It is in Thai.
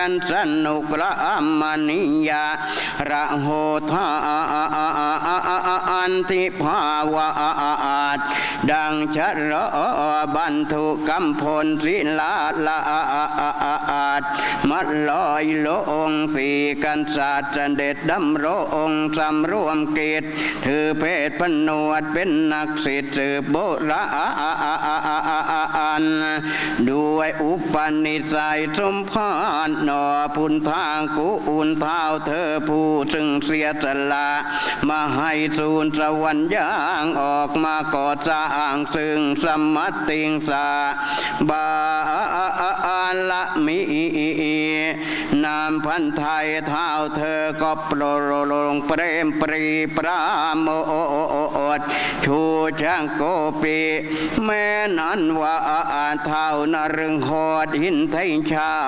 กันสนุกละมณิยาระโหธาอันติภาวะดังชะรบันทุกัมพลศิลาละมัดลอยโลองสีกันศาสตร์เสด็จดำรงสำรวมกิจถือเพศพนวดเป็นนักศิษย์สืบโบราณด้วยอุปนิสัยสมพานนอพุนทางกุอุ่นเท้าเธอผู้ซึ่งเสียสละมาให้สูนสวรรค์ย่างออกมาก่อสร้างซึ่งสมัตติงสาบาละมีนามพันไทยเท้าเธอก็โปรลงเปรมปรีปราโมดชูช่างโกปีแม่นั้นว่าเท้านรึงหอดหินไทยชา